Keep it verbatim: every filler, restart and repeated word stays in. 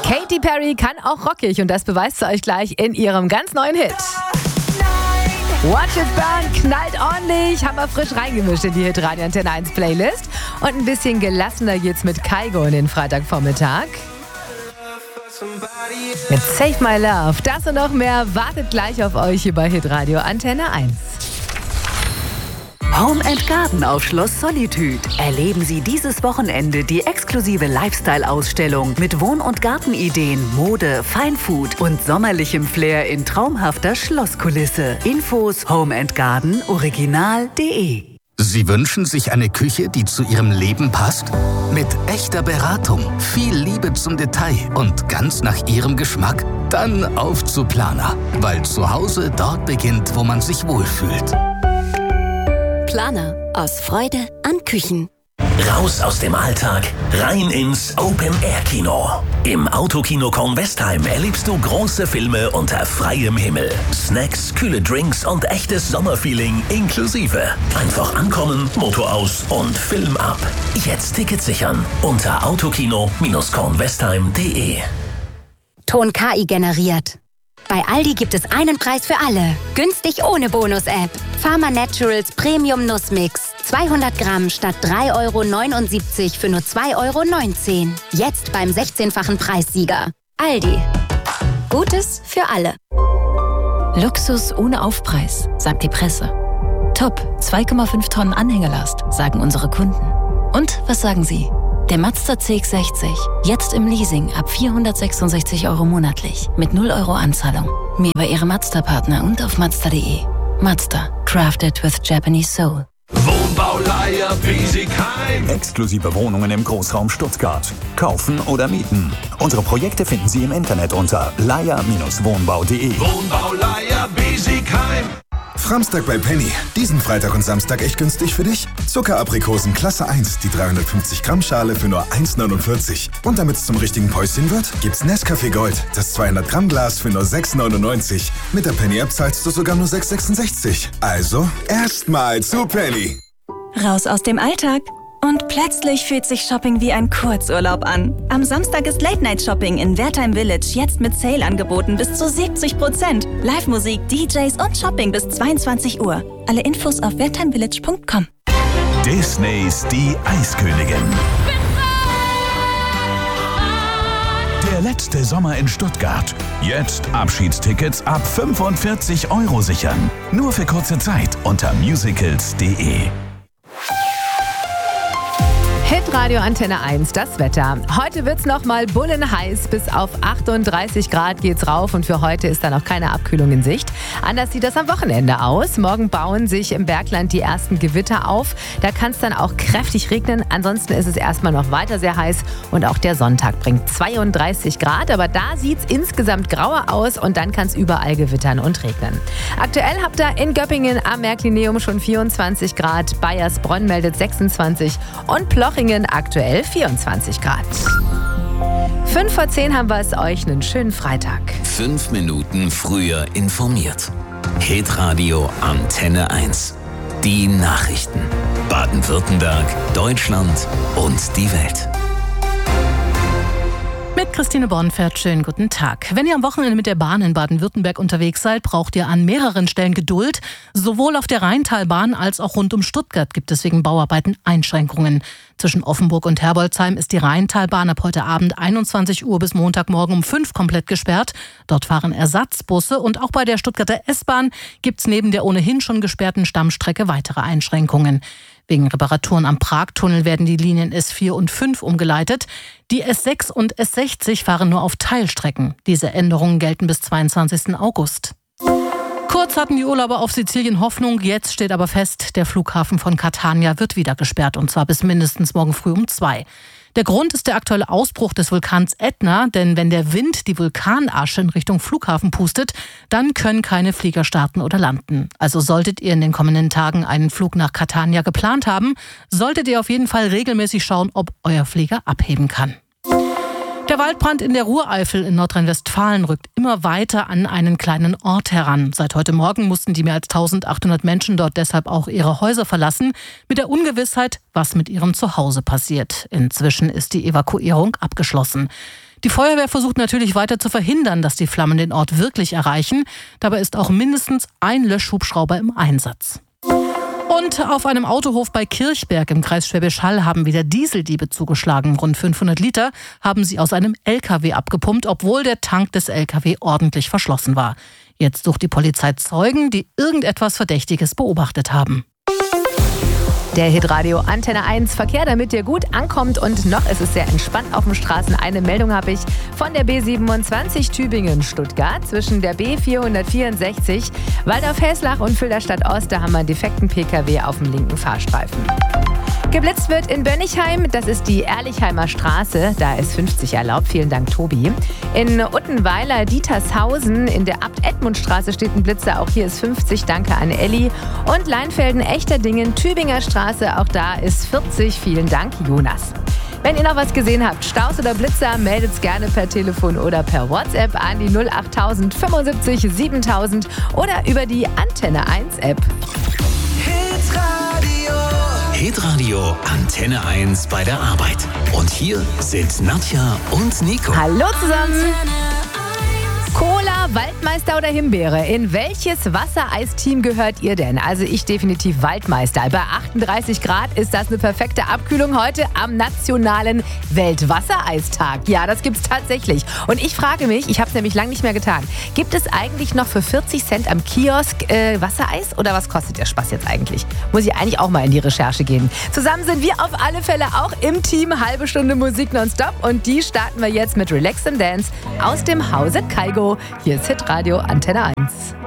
Katy Perry kann auch rockig und das beweist sie euch gleich in ihrem ganz neuen Hit. Watch It Burn knallt ordentlich, haben wir frisch reingemischt in die Hit Radio Antenne eins Playlist. Und ein bisschen gelassener geht's mit Kygo in den Freitagvormittag. Mit Save My Love. Das und noch mehr wartet gleich auf euch hier bei Hit Radio Antenne eins. Home and Garden auf Schloss Solitude. Erleben Sie dieses Wochenende die exklusive Lifestyle-Ausstellung mit Wohn- und Gartenideen, Mode, Feinfood und sommerlichem Flair in traumhafter Schlosskulisse. Infos home and garden original punkt de. Sie wünschen sich eine Küche, die zu Ihrem Leben passt? Mit echter Beratung, viel Liebe zum Detail und ganz nach Ihrem Geschmack? Dann auf zu Planer, weil zu Hause dort beginnt, wo man sich wohlfühlt. Planer. Aus Freude an Küchen. Raus aus dem Alltag, rein ins Open-Air-Kino. Im Autokino Kornwestheim erlebst du große Filme unter freiem Himmel. Snacks, kühle Drinks und echtes Sommerfeeling inklusive. Einfach ankommen, Motor aus und Film ab. Jetzt Tickets sichern unter autokino kornwestheim punkt de. Ton K I generiert. Bei Aldi gibt es einen Preis für alle. Günstig ohne Bonus-App. Pharma Naturals Premium Nussmix. zweihundert Gramm statt drei Euro neunundsiebzig für nur zwei Euro neunzehn. Jetzt beim sechzehnfachen Preissieger. Aldi. Gutes für alle. Luxus ohne Aufpreis, sagt die Presse. Top, zwei Komma fünf Tonnen Anhängelast, sagen unsere Kunden. Und was sagen Sie? Der Mazda C X sechzig, jetzt im Leasing ab vierhundertsechsundsechzig Euro monatlich mit null Euro Anzahlung. Mehr bei Ihrem Mazda-Partner und auf mazda punkt de. Mazda, crafted with Japanese soul. Wohnbauleiher Biesigheim. Exklusive Wohnungen im Großraum Stuttgart. Kaufen oder mieten. Unsere Projekte finden Sie im Internet unter leier Wohnbau punkt de. Wohnbauleiher Biesigheim. Framstag bei Penny. Diesen Freitag und Samstag echt günstig für dich. Zuckeraprikosen Klasse eins, die dreihundertfünfzig Gramm Schale für nur eins neunundvierzig. Und damit es zum richtigen Päuschen wird, gibt's Nescafé Gold, das zweihundert Gramm Glas für nur sechs neunundneunzig. Mit der Penny-App zahlst du sogar nur sechs sechsundsechzig. Also, erstmal zu Penny. Raus aus dem Alltag. Und plötzlich fühlt sich Shopping wie ein Kurzurlaub an. Am Samstag ist Late-Night-Shopping in Wertheim Village jetzt mit Sale-Angeboten bis zu siebzig Prozent. Live-Musik, D Js und Shopping bis zweiundzwanzig Uhr. Alle Infos auf wertheimvillage punkt com. Disneys Die Eiskönigin. Der letzte Sommer in Stuttgart. Jetzt Abschiedstickets ab fünfundvierzig Euro sichern. Nur für kurze Zeit unter musicals punkt de. Hitradio Antenne eins, das Wetter. Heute wird's noch mal bullenheiß. Bis auf achtunddreißig Grad geht's rauf und für heute ist da noch keine Abkühlung in Sicht. Anders sieht das am Wochenende aus. Morgen bauen sich im Bergland die ersten Gewitter auf. Da kann es dann auch kräftig regnen. Ansonsten ist es erstmal noch weiter sehr heiß und auch der Sonntag bringt zweiunddreißig Grad. Aber da sieht's insgesamt grauer aus und dann kann es überall gewittern und regnen. Aktuell habt ihr in Göppingen am Märklineum schon vierundzwanzig Grad. Bayersbronn meldet sechsundzwanzig und Plochingen aktuell vierundzwanzig Grad. Fünf vor zehn haben wir es euch. Einen schönen Freitag. Fünf Minuten früher informiert. Hitradio Antenne eins. Die Nachrichten. Baden-Württemberg, Deutschland und die Welt. Mit Christine Bornfeld, schönen guten Tag. Wenn ihr am Wochenende mit der Bahn in Baden-Württemberg unterwegs seid, braucht ihr an mehreren Stellen Geduld. Sowohl auf der Rheintalbahn als auch rund um Stuttgart gibt es wegen Bauarbeiten Einschränkungen. Zwischen Offenburg und Herbolzheim ist die Rheintalbahn ab heute Abend einundzwanzig Uhr bis Montagmorgen um fünf komplett gesperrt. Dort fahren Ersatzbusse und auch bei der Stuttgarter S-Bahn gibt es neben der ohnehin schon gesperrten Stammstrecke weitere Einschränkungen. Wegen Reparaturen am Pragtunnel werden die Linien S vier und fünf umgeleitet. Die S sechs und S sechzig fahren nur auf Teilstrecken. Diese Änderungen gelten bis zweiundzwanzigsten August. Kurz hatten die Urlauber auf Sizilien Hoffnung, jetzt steht aber fest, der Flughafen von Catania wird wieder gesperrt und zwar bis mindestens morgen früh um zwei. Der Grund ist der aktuelle Ausbruch des Vulkans Ätna, denn wenn der Wind die Vulkanasche in Richtung Flughafen pustet, dann können keine Flieger starten oder landen. Also solltet ihr in den kommenden Tagen einen Flug nach Catania geplant haben, solltet ihr auf jeden Fall regelmäßig schauen, ob euer Flieger abheben kann. Der Waldbrand in der Ruhreifel in Nordrhein-Westfalen rückt immer weiter an einen kleinen Ort heran. Seit heute Morgen mussten die mehr als eintausendachthundert Menschen dort deshalb auch ihre Häuser verlassen, mit der Ungewissheit, was mit ihrem Zuhause passiert. Inzwischen ist die Evakuierung abgeschlossen. Die Feuerwehr versucht natürlich weiter zu verhindern, dass die Flammen den Ort wirklich erreichen. Dabei ist auch mindestens ein Löschhubschrauber im Einsatz. Und auf einem Autohof bei Kirchberg im Kreis Schwäbisch Hall haben wieder Dieseldiebe zugeschlagen. Rund fünfhundert Liter haben sie aus einem L K W abgepumpt, obwohl der Tank des L K W ordentlich verschlossen war. Jetzt sucht die Polizei Zeugen, die irgendetwas Verdächtiges beobachtet haben. Der Hitradio Antenne eins Verkehr, damit ihr gut ankommt und noch ist es sehr entspannt auf den Straßen. Eine Meldung habe ich von der B siebenundzwanzig Tübingen-Stuttgart zwischen der B vierhundertvierundsechzig Waldorf-Heslach und Filderstadt-Ost. Da haben wir einen defekten P K W auf dem linken Fahrstreifen. Geblitzt wird in Bönnigheim, das ist die Erlichheimer Straße, da ist fünfzig erlaubt. Vielen Dank, Tobi. In Uttenweiler, Dietershausen, in der Abt-Edmund-Straße steht ein Blitzer, auch hier ist fünfzig, danke an Elli. Und Leinfelden, Echterdingen, Tübinger Straße, auch da ist vierzig, vielen Dank, Jonas. Wenn ihr noch was gesehen habt, Staus oder Blitzer, meldet's gerne per Telefon oder per WhatsApp an die null achttausend fünfundsiebzig siebentausend oder über die Antenne eins App. Hitradio Antenne eins bei der Arbeit. Und hier sind Nadja und Nico. Hallo zusammen. Cola, Waldmeister oder Himbeere? In welches Wassereisteam gehört ihr denn? Also ich definitiv Waldmeister. Bei achtunddreißig Grad ist das eine perfekte Abkühlung heute am nationalen Weltwassereistag. Ja, das gibt's tatsächlich. Und ich frage mich, ich habe es nämlich lange nicht mehr getan, gibt es eigentlich noch für vierzig Cent am Kiosk äh, Wassereis? Oder was kostet der Spaß jetzt eigentlich? Muss ich eigentlich auch mal in die Recherche gehen. Zusammen sind wir auf alle Fälle auch im Team. Halbe Stunde Musik nonstop. Und die starten wir jetzt mit Relax and Dance aus dem Hause Kaigo. Hier ist Hitradio Antenne eins.